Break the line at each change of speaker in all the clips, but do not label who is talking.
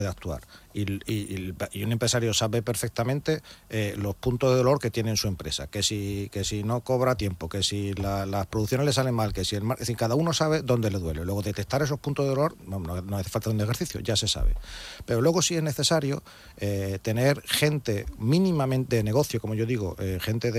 de actuar. Y un empresario sabe perfectamente los puntos de dolor que tiene en su empresa, que si no cobra a tiempo, que si las producciones le salen mal, que si es decir, cada uno sabe dónde le duele. Luego detectar esos puntos de dolor no hace falta un ejercicio, ya se sabe. Pero luego sí es necesario tener gente mínimamente de negocio, como yo digo, gente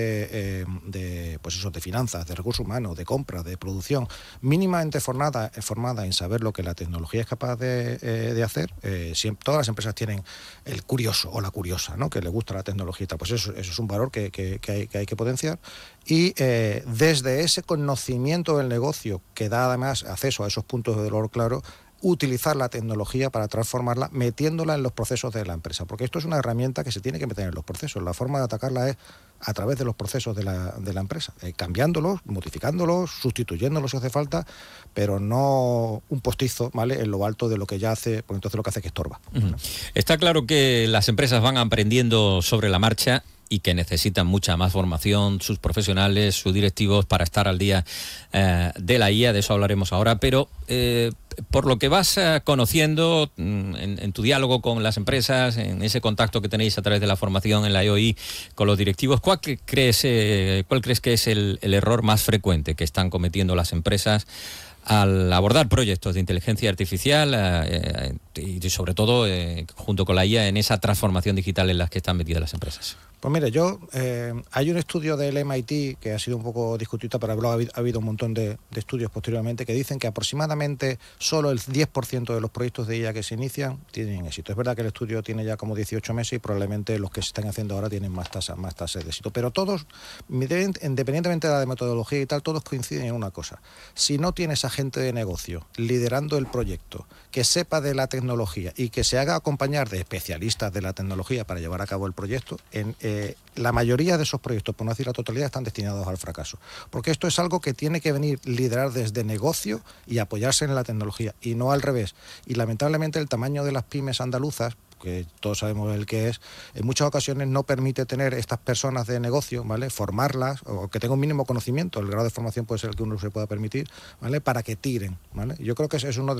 de finanzas, de recursos humanos, de compras, de producción, mínimamente formada en saber lo que la tecnología es capaz de hacer. Todas las empresas tienen el curioso o la curiosa, ¿no?, que le gusta la tecnología y tal. Pues eso es un valor que hay que potenciar. Y desde ese conocimiento del negocio, que da además acceso a esos puntos de dolor claro, utilizar la tecnología para transformarla, metiéndola en los procesos de la empresa, porque esto es una herramienta que se tiene que meter en los procesos. La forma de atacarla es a través de los procesos de la empresa, cambiándolos, modificándolos, sustituyéndolos si hace falta, pero no un postizo, ¿vale?, en lo alto de lo que ya hace, porque entonces lo que hace es que estorba.
Uh-huh. Está claro que las empresas van aprendiendo sobre la marcha y que necesitan mucha más formación, sus profesionales, sus directivos, para estar al día de la IA, de eso hablaremos ahora, pero por lo que vas conociendo en tu diálogo con las empresas, en ese contacto que tenéis a través de la formación en la EOI con los directivos, ¿cuál crees que es el error más frecuente que están cometiendo las empresas al abordar proyectos de inteligencia artificial y sobre todo junto con la IA en esa transformación digital en la que están metidas las empresas?
Pues mire, hay un estudio del MIT que ha sido un poco discutido, pero luego ha habido un montón de estudios posteriormente que dicen que aproximadamente solo el 10% de los proyectos de IA que se inician tienen éxito. Es verdad que el estudio tiene ya como 18 meses y probablemente los que se están haciendo ahora tienen más tasas de éxito. Pero todos, independientemente de la metodología y tal, todos coinciden en una cosa. Si no tienes a gente de negocio liderando el proyecto, que sepa de la tecnología y que se haga acompañar de especialistas de la tecnología para llevar a cabo el proyecto, la mayoría de esos proyectos, por no decir la totalidad, están destinados al fracaso. Porque esto es algo que tiene que venir liderar desde negocio y apoyarse en la tecnología, y no al revés. Y lamentablemente el tamaño de las pymes andaluzas, que todos sabemos el que es, en muchas ocasiones no permite tener estas personas de negocio, ¿vale?, formarlas, o que tengan un mínimo conocimiento. El grado de formación puede ser el que uno se pueda permitir, ¿vale?, para que tiren, ¿vale? Yo creo que ese es uno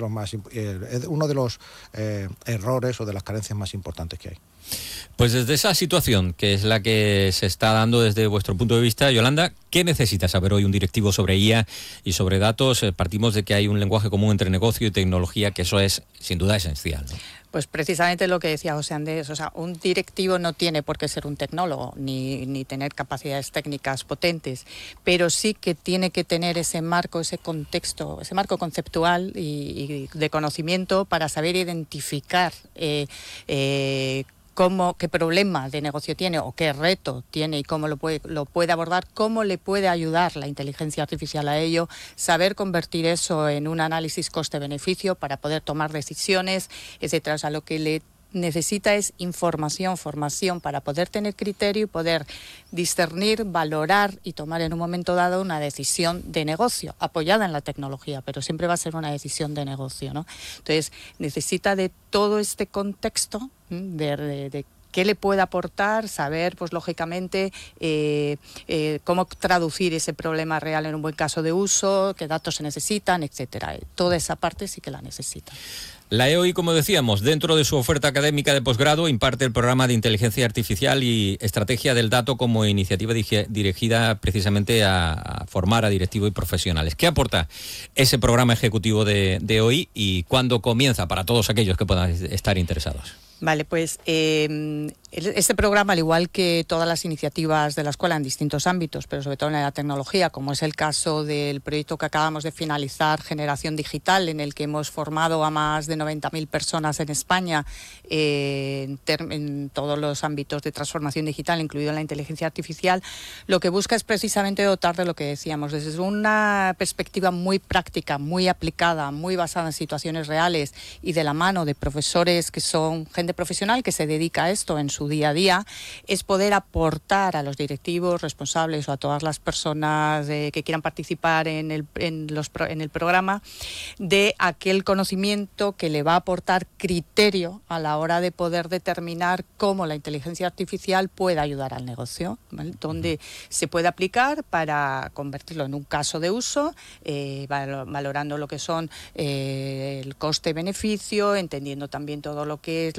de los errores o de las carencias más importantes que hay.
Pues desde esa situación, que es la que se está dando desde vuestro punto de vista, Yolanda, ¿qué necesita saber hoy un directivo sobre IA y sobre datos? Partimos de que hay un lenguaje común entre negocio y tecnología, que eso es sin duda esencial, ¿no?
Pues precisamente lo que decía José Andrés, o sea, un directivo no tiene por qué ser un tecnólogo ni tener capacidades técnicas potentes, pero sí que tiene que tener ese marco, ese contexto, ese marco conceptual y de conocimiento para saber identificar qué problema de negocio tiene o qué reto tiene y cómo lo puede abordar, cómo le puede ayudar la inteligencia artificial a ello, saber convertir eso en un análisis coste-beneficio para poder tomar decisiones, etcétera. O sea, lo que le necesita es información, formación para poder tener criterio y poder discernir, valorar y tomar en un momento dado una decisión de negocio, apoyada en la tecnología, pero siempre va a ser una decisión de negocio, ¿no? Entonces, necesita de todo este contexto de qué le puede aportar, saber, pues lógicamente, cómo traducir ese problema real en un buen caso de uso, qué datos se necesitan, etcétera. Toda esa parte sí que la necesita.
La EOI, como decíamos, dentro de su oferta académica de posgrado, imparte el programa de Inteligencia Artificial y Estrategia del Dato como iniciativa dirigida precisamente a formar a directivos y profesionales. ¿Qué aporta ese programa ejecutivo de EOI y cuándo comienza para todos aquellos que puedan estar interesados?
Vale, pues este programa, al igual que todas las iniciativas de la escuela en distintos ámbitos, pero sobre todo en la tecnología, como es el caso del proyecto que acabamos de finalizar, Generación Digital, en el que hemos formado a más de 90.000 personas en España en todos los ámbitos de transformación digital, incluido la inteligencia artificial, lo que busca es precisamente dotar de lo que decíamos, desde una perspectiva muy práctica, muy aplicada, muy basada en situaciones reales y de la mano de profesores que son gente profesional que se dedica a esto en su día a día, es poder aportar a los directivos responsables o a todas las personas que quieran participar en el programa de aquel conocimiento que le va a aportar criterio a la hora de poder determinar cómo la inteligencia artificial puede ayudar al negocio, ¿vale? Donde se puede aplicar para convertirlo en un caso de uso, valorando lo que son el coste-beneficio, entendiendo también todo lo que es